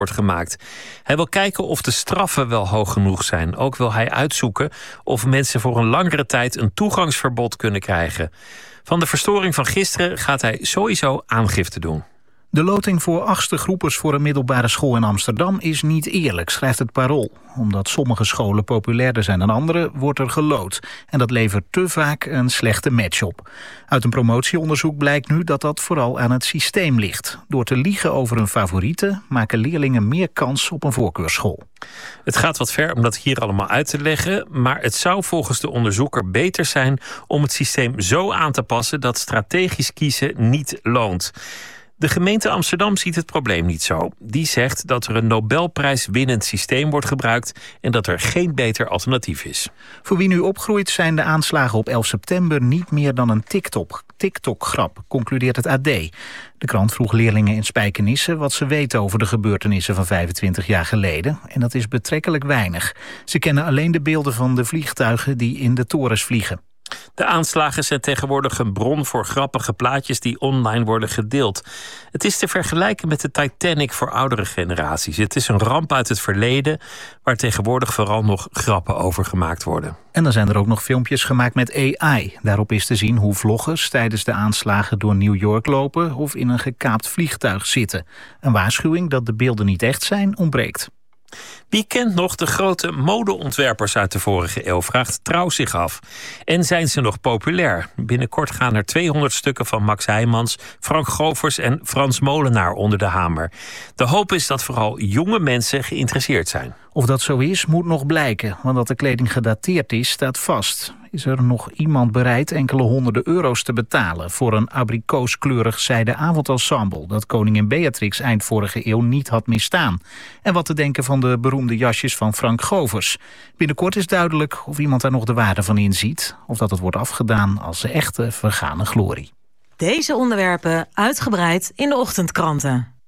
wordt gemaakt. Hij wil kijken of de straffen wel hoog genoeg zijn. Ook wil hij uitzoeken of mensen voor een langere tijd een toegangsverbod kunnen krijgen. Van de verstoring van gisteren gaat hij sowieso aangifte doen. De loting voor 8e groepers voor een middelbare school in Amsterdam is niet eerlijk, schrijft het Parool. Omdat sommige scholen populairder zijn dan andere, wordt er geloot. En dat levert te vaak een slechte match op. Uit een promotieonderzoek blijkt nu dat dat vooral aan het systeem ligt. Door te liegen over hun favorieten maken leerlingen meer kans op een voorkeursschool. Het gaat wat ver om dat hier allemaal uit te leggen, maar het zou volgens de onderzoeker beter zijn om het systeem zo aan te passen dat strategisch kiezen niet loont. De gemeente Amsterdam ziet het probleem niet zo. Die zegt dat er een Nobelprijswinnend systeem wordt gebruikt en dat er geen beter alternatief is. Voor wie nu opgroeit zijn de aanslagen op 11 september niet meer dan een TikTok-grap, concludeert het AD. De krant vroeg leerlingen in Spijkenisse wat ze weten over de gebeurtenissen van 25 jaar geleden. En dat is betrekkelijk weinig. Ze kennen alleen de beelden van de vliegtuigen die in de torens vliegen. De aanslagen zijn tegenwoordig een bron voor grappige plaatjes die online worden gedeeld. Het is te vergelijken met de Titanic voor oudere generaties. Het is een ramp uit het verleden waar tegenwoordig vooral nog grappen over gemaakt worden. En dan zijn er ook nog filmpjes gemaakt met AI. Daarop is te zien hoe vloggers tijdens de aanslagen door New York lopen of in een gekaapt vliegtuig zitten. Een waarschuwing dat de beelden niet echt zijn ontbreekt. Wie kent nog de grote modeontwerpers uit de vorige eeuw, vraagt Trouw zich af. En zijn ze nog populair? Binnenkort gaan er 200 stukken van Max Heijmans, Frank Govers en Frans Molenaar onder de hamer. De hoop is dat vooral jonge mensen geïnteresseerd zijn. Of dat zo is, moet nog blijken, want dat de kleding gedateerd is, staat vast. Is er nog iemand bereid enkele honderden euro's te betalen voor een abrikooskleurig zijden avondensemble dat koningin Beatrix eind vorige eeuw niet had misstaan? En wat te denken van de beroemde jasjes van Frank Govers? Binnenkort is duidelijk of iemand daar nog de waarde van inziet, of dat het wordt afgedaan als echte vergane glorie. Deze onderwerpen uitgebreid in de ochtendkranten.